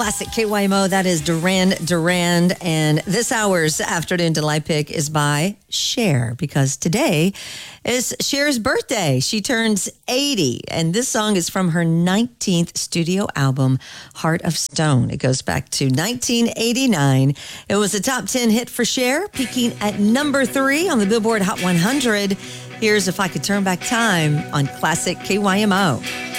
Classic KYMO. That is Duran Duran. And this hour's afternoon delight pick is by Cher, because today is Cher's birthday. She turns 80, and this song is from her 19th studio album, Heart of Stone. It goes back to 1989. It was a top 10 hit for Cher, peaking at number 3 on the Billboard Hot 100. Here's If I Could Turn Back Time on Classic KYMO.